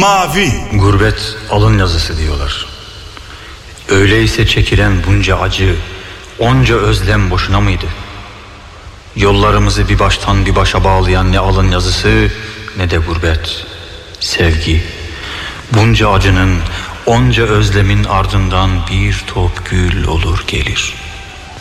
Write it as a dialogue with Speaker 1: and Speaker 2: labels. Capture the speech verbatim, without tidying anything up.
Speaker 1: mavi.
Speaker 2: Gurbet alın yazısı diyorlar. Öyleyse çekilen bunca acı, onca özlem boşuna mıydı? Yollarımızı bir baştan bir başa bağlayan ne alın yazısı ne de gurbet, sevgi. Bunca acının, onca özlemin ardından bir top gül olur gelir.